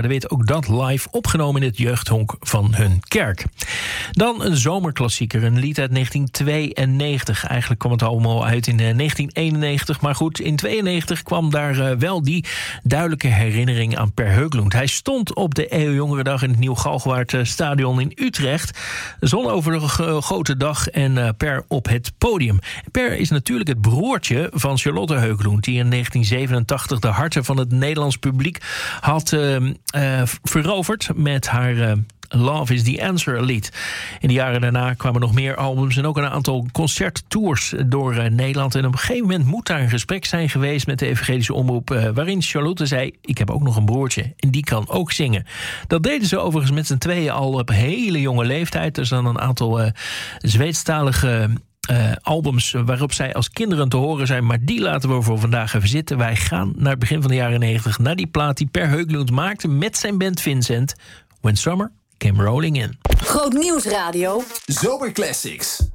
De Wit, ook dat live opgenomen in het jeugdhonk van hun kerk. Dan een zomerklassieker, een lied uit 1992. Eigenlijk kwam het allemaal uit in 1991. Maar goed, in 92 kwam daar wel die duidelijke herinnering aan Per Heuglund. Hij stond op de Eeuwjongerendag in het Nieuw Galgenwaard Stadion in Utrecht. Zon over de grote dag en Per op het podium. Per is natuurlijk het broertje van Charlotte Heuglund, die in 1987 de harten van het Nederlands publiek had veroverd met haar Love is the Answer lied. In de jaren daarna kwamen nog meer albums en ook een aantal concerttours door Nederland. En op een gegeven moment moet daar een gesprek zijn geweest met de Evangelische Omroep, waarin Charlotte zei: ik heb ook nog een broertje en die kan ook zingen. Dat deden ze overigens met z'n tweeën al op hele jonge leeftijd. Er zijn een aantal Zweedstalige albums waarop zij als kinderen te horen zijn, maar die laten we voor vandaag even zitten. Wij gaan naar het begin van de jaren 90, naar die plaat die Per Heuglund maakte met zijn band Vincent, When Summer Came Rolling In. Groot Nieuws Radio. Zomerclassics.